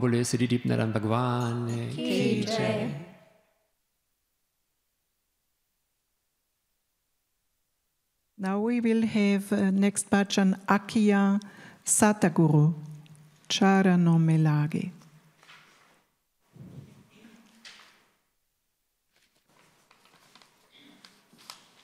Bole Siddhidip Naran Bhagwan Ki Jai. Now we will have next bhajan Akhiya Sataguru, Charano Melage.